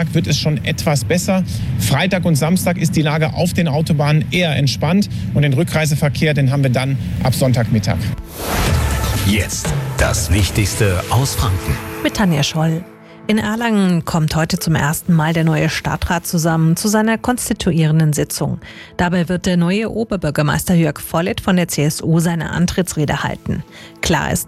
Sonntag wird es schon etwas besser. Freitag und Samstag ist die Lage auf den Autobahnen eher entspannt und den Rückreiseverkehr, den haben wir dann ab Sonntagmittag. Jetzt das Wichtigste aus Franken. Mit Tanja Scholl. In Erlangen kommt heute zum ersten Mal der neue Stadtrat zusammen zu seiner konstituierenden Sitzung. Dabei wird der neue Oberbürgermeister Jörg Volleth von der CSU seine Antrittsrede halten. Klar ist,